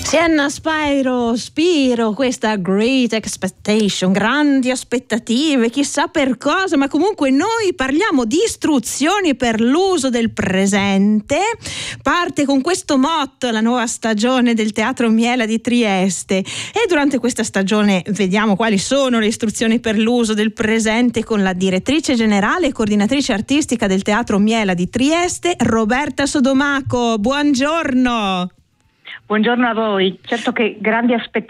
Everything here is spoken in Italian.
Sienna Spiro, questa Great Expectation, grandi aspettative, chissà per cosa, ma comunque noi parliamo di istruzioni per l'uso del presente. Parte con questo motto la nuova stagione del Teatro Miela di Trieste, e durante questa stagione vediamo quali sono le istruzioni per l'uso del presente con la direttrice generale e coordinatrice artistica del Teatro Miela di Trieste, Roberta Sodomaco. Buongiorno. Buongiorno a voi. Certo che grandi aspettative